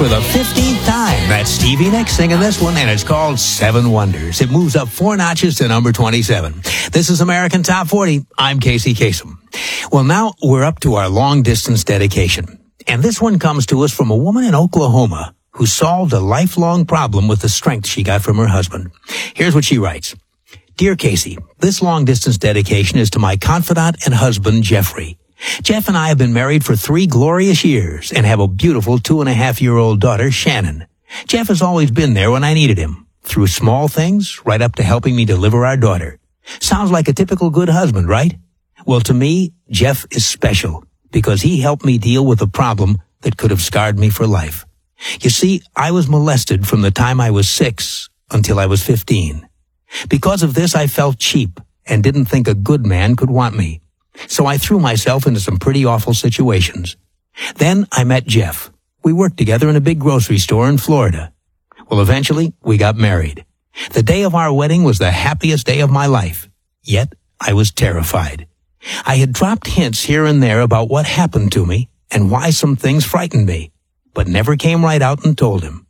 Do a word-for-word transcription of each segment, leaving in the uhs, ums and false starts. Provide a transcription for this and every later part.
For the fifteenth time, that's Stevie Nicks singing this one, and it's called Seven Wonders. It moves up four notches to number twenty-seven. This is American Top forty. I'm Casey Kasem. Well, now we're up to our long-distance dedication. And this one comes to us from a woman in Oklahoma who solved a lifelong problem with the strength she got from her husband. Here's what she writes. Dear Casey, this long-distance dedication is to my confidant and husband, Jeffrey. Jeff and I have been married for three glorious years and have a beautiful two-and-a-half-year-old daughter, Shannon. Jeff has always been there when I needed him, through small things right up to helping me deliver our daughter. Sounds like a typical good husband, right? Well, to me, Jeff is special because he helped me deal with a problem that could have scarred me for life. You see, I was molested from the time I was six until I was fifteen. Because of this, I felt cheap and didn't think a good man could want me. So I threw myself into some pretty awful situations. Then I met Jeff. We worked together in a big grocery store in Florida. Well, eventually, we got married. The day of our wedding was the happiest day of my life. Yet, I was terrified. I had dropped hints here and there about what happened to me and why some things frightened me, but never came right out and told him.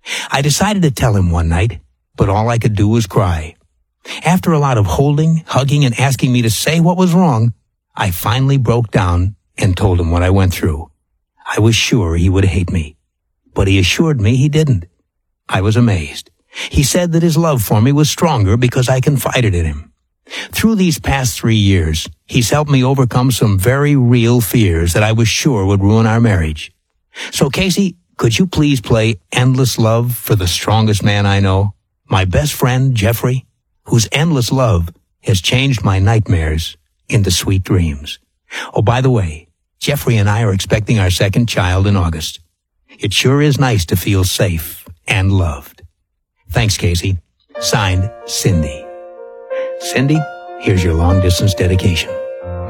I decided to tell him one night, but all I could do was cry. After a lot of holding, hugging, and asking me to say what was wrong, I finally broke down and told him what I went through. I was sure he would hate me, but he assured me he didn't. I was amazed. He said that his love for me was stronger because I confided in him. Through these past three years, he's helped me overcome some very real fears that I was sure would ruin our marriage. So, Casey, could you please play Endless Love for the strongest man I know, my best friend, Jeffrey, whose endless love has changed my nightmares into sweet dreams. Oh, by the way, Jeffrey and I are expecting our second child in August. It sure is nice to feel safe and loved. Thanks, Casey. Signed, Cindy. Cindy, here's your long-distance dedication.